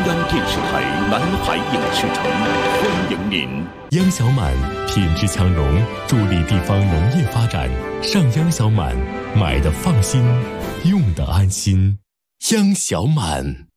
央电视台南海影视城欢迎您。 央小满品质强融，助力地方农业发展。上央小满，买的放心，用的安心。央小满。